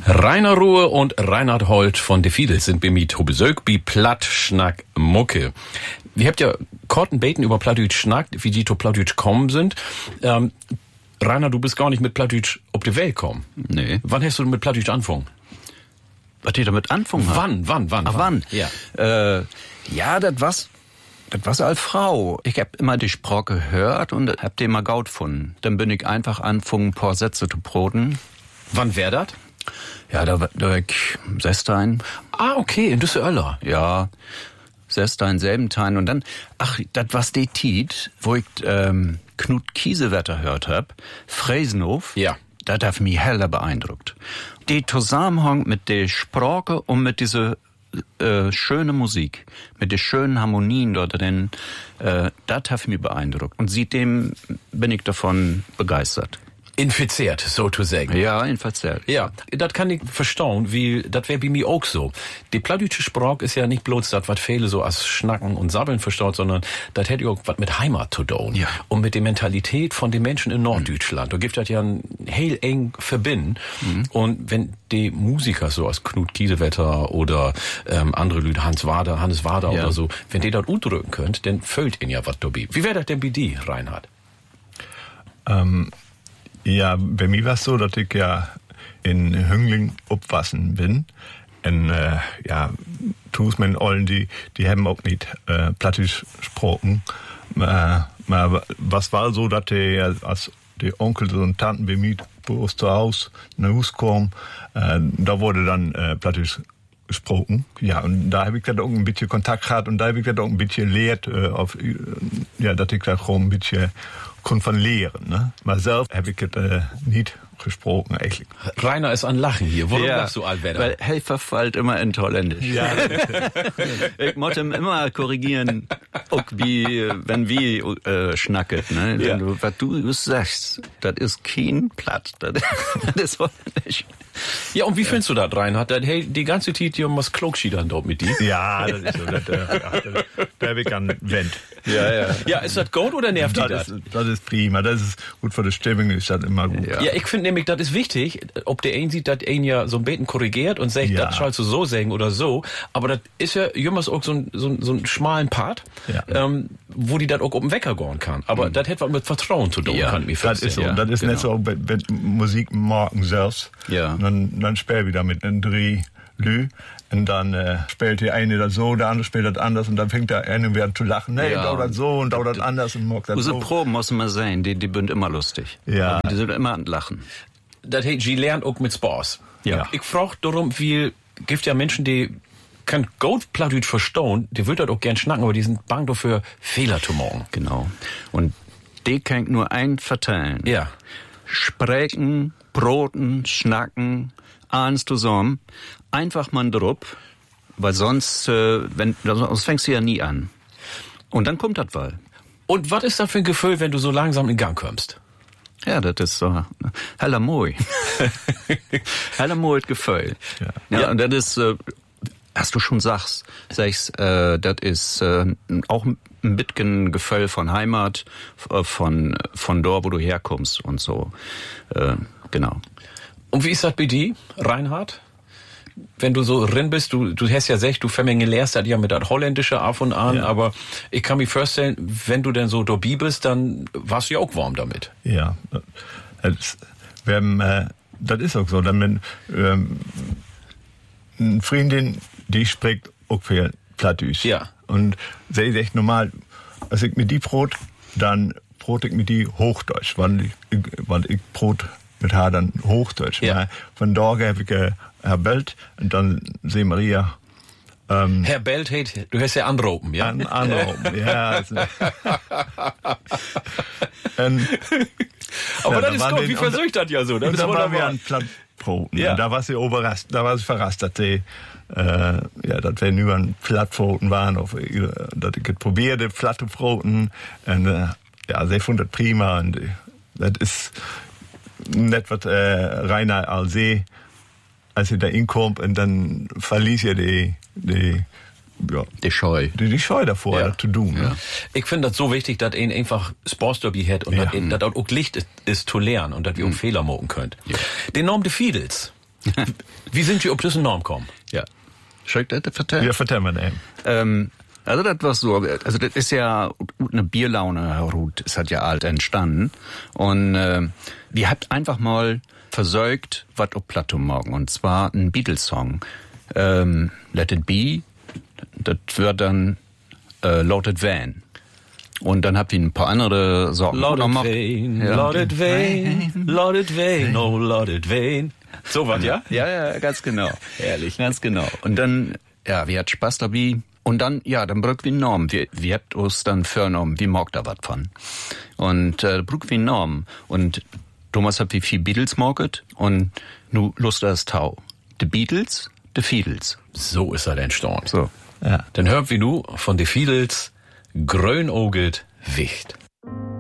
Rainer Ruhe und Reinhard Holt von De Fiedels sind bei mir Besög bei Platt Schnack Mucke. Wir habt ja korten Beten über Plattdeutsch schnackt, wie die zu Plattdeutsch kommen sind. Rainer, du bist gar nicht mit Plattdeutsch auf die Welt gekommen. Nee. Wann hast du mit Plattdeutsch angefangen? Was ihr damit anfangen habt? Wann? Ja. Ja, das war's als Frau. Ich hab immer die Sprache gehört und hab den mal gaut gefunden. Dann bin ich einfach angefangen, ein paar Sätze zu broten. Wann wär dat? Ja, da war ich Sestein. Ah, okay, in Düsseldorf. Ja, Sestein, Selbentein und dann, das war's die Tiet, wo ich Knut Kiesewetter hört hab, Fräsenhof. Ja. Das hat mich heller beeindruckt. Die Zusammenhang mit der Sprache und mit dieser schöne Musik, mit den schönen Harmonien dort drin, das hat mich beeindruckt. Und seitdem bin ich davon begeistert. Infiziert, so zu sagen. Ja, infiziert. Ja, das kann ich verstauen, wie, das wär bei mir auch so. Die plattdeutsche Sprache ist ja nicht bloß das, was viele so als Schnacken und Sabbeln verstaut, sondern das hätte auch was mit Heimat zu tun. Ja. Und mit der Mentalität von den Menschen in Norddeutschland. Da gibt das ja ein heel eng Verbinden. Und wenn die Musiker so als Knut Kiesewetter oder andere Leute, Hannes Wader Ja. oder so, wenn die dort udrücken könnt, dann füllt ihnen ja was dabei. Wie wär das denn bei dir, Reinhard? Ja, bei mir war es so, dass ich ja in Hüngling aufwachsen bin. Und tust meine Ollen, die haben auch nicht Plattdeutsch gesprochen. Aber was war so, dass als die Onkel und Tanten bei mir bei uns zu Hause nach Hause kamen, da wurde dann Plattdeutsch gesprochen. Ja, und da habe ich dann auch ein bisschen Kontakt gehabt und da habe ich dann auch ein bisschen gelehrt, dass ich da auch ein bisschen kon von lehren. Ne? Aber selbst habe ich nicht gesprochen eigentlich. Rainer ist an Lachen hier. Warum lachst du allwetter? Weil Helfer fällt immer in Holländisch. Ja. Ich musste ihn immer korrigieren, auch wenn wir schnacket. Ne? Ja. Was du sagst, das ist kein Platt, das ist Holländisch. Ja, und wie findest du das, Reinhard? Hey, die ganze Zeit hier was Klogschi dann dort mit dir. Ja, das ist so. Da habe ich an Wend. Ja. Ja, ist das gut oder nervt dich das? Das ist prima. Das ist gut für die Stimmung, ist das immer gut. Ja. Ja, ich finde nämlich, das ist wichtig, ob der einen sieht, dass ein ja so ein Beten korrigiert und sagt, Ja. das sollst du so sagen oder so. Aber das ist ja jemals auch so ein schmalen Part, Ja. wo die das auch auf den Wecker gehen kann. Aber das hätte was mit Vertrauen zu tun, Ja, kann ich mir Das ist so. vorstellen. Das ist nicht so, wenn Musik morgen selbst. Ja. Dann spiel wieder mit einem Dreh Lü. Und dann spielt der eine das so, der andere spielt das anders und dann fängt der eine wieder zu lachen. Nee, Ja. dauert das so und dauert das anders und mag das Unsere so. Proben muss man sehen, die sind immer lustig. Ja. Die sind immer an Lachen. Das heißt, sie lernt auch mit Spaß. Ja. Ich frage darum, wie gibt ja Menschen, die kann gut Plattdeutsch verstehen, die würden das auch gern schnacken, aber die sind bang dafür, Fehler zu machen. Genau. Und die kann ich nur ein verteilen. Ja. Sprechen, broten, schnacken, eins zusammen. Einfach mal drupp, weil sonst fängst du ja nie an. Und dann kommt das Wahl. Und was ist das für ein Gefühl, wenn du so langsam in Gang kommst? Ja, das ist so heller Moi. Heller Moi Gefühl. Ja, und das ist, was du schon sagst, das ist auch ein bisschen Gefühl von Heimat, von dort, wo du herkommst und so. Genau. Und wie ist das bei dir, Reinhard? Wenn du so drin bist, du hast ja gesagt, du Femmenge lehrst das ja mit das Holländische auf und an, Ja. aber ich kann mir vorstellen, wenn du denn so dabei bist, dann warst du ja auch warm damit. Ja, das ist auch so. Dann eine Freundin, die spricht auch viel Plattdeutsch. Ja. Und sie ist echt normal, als ich mit die brot, dann brot ich mit die Hochdeutsch, weil ich brot mit haar dann Hochdeutsch. Ja. Maar von daher habe ich Herr Belt und dann See Maria. Herr Belt, du hast ja anropen, ja? Anrufen, ja. Aber das da ist waren gut, den- wie versucht das ja so? Das ist Da waren wir wunderbar. an Plattpfoten. Ja. Und da war sie überrascht, dass die, dass wir nur an Plattpfoten waren, dass ich probierte, Plattpfoten. Und, sie fand das prima. Und das ist nicht was Rainer als sie, als sie da hinkommt und dann verließ ihr die Scheu. Die Scheu davor, Ja. das zu tun. Ja. Ne? Ich finde das so wichtig, dass ihn einfach Sportsderby hat und Ja. dass auch Licht ist zu lernen und dass wir auch Fehler machen könnt. Ja. Den Norm de Fiedels. Wie sind Sie auf diesen Norm gekommen? Ja. Soll ich das vertellen? Ja, vertell mal eben. Also das war so, also das ist ja eine Bierlaune, Ruth, es hat ja alt entstanden. Und wir hat einfach mal versorgt, was auf Plato morgen. Und zwar ein Beatles-Song. Let It Be, das wird dann Loaded Van. Und dann habt ihr ein paar andere Sorten. Loaded Van, ja. Loaded Van, Loaded Van, oh Loaded Van. So was, ja? Ja, ganz genau. Herrlich. Ganz genau. Und dann, ja, wir hat Spaß dabei. Und dann, ja, dann braucht wir Norm. Wir habt uns dann vorgenommen, wie mag da was von. Und braucht wir Norm. Und Thomas hat wie viel Beatles market und nu Lust das Tau. The Beatles, the Fiedels. So ist er entstanden. So. Ja. Dann hört wie du von de Fiedels Grönogelt Wicht.